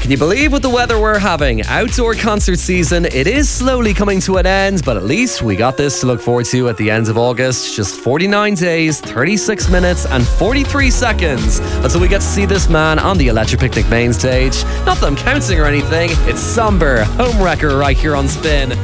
Can you believe what the weather we're having? Outdoor concert season, it is slowly coming to an end, but at least we got this to look forward to at the end of August. Just 49 days, 36 minutes and 43 seconds until we get to see this man on the Electric Picnic main stage. Not that I'm counting or anything, it's Somber, Homewrecker right here on Spin.